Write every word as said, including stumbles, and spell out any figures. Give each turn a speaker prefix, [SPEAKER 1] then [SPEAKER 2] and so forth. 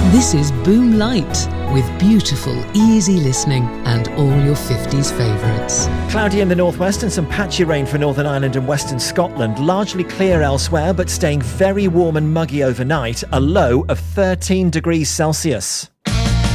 [SPEAKER 1] This is Boom Light, with beautiful, easy listening and all your fifties favourites.
[SPEAKER 2] Cloudy in the northwest and some patchy rain for Northern Ireland and western Scotland. Largely clear elsewhere, but staying very warm and muggy overnight. A low of thirteen degrees Celsius.